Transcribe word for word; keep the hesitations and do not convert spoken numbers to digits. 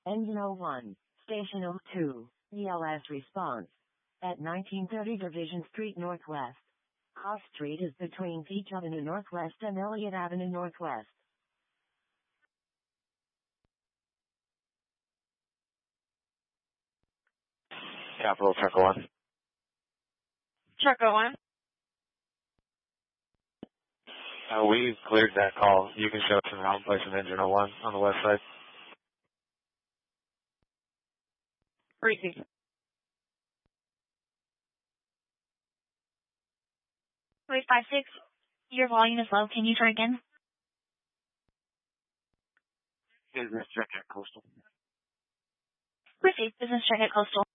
Engine oh one, Station oh two, E L S response. At nineteen thirty Division Street Northwest. Cross Street is between Peach Avenue Northwest and Elliott Avenue Northwest. Capital Truck one. Truck one. Uh, we cleared that call. You can show us in Round Place and Engine oh one on the west side. Receive. three five six, your volume is low. Can you try again? Business check at Coastal. Receive. Business check at Coastal.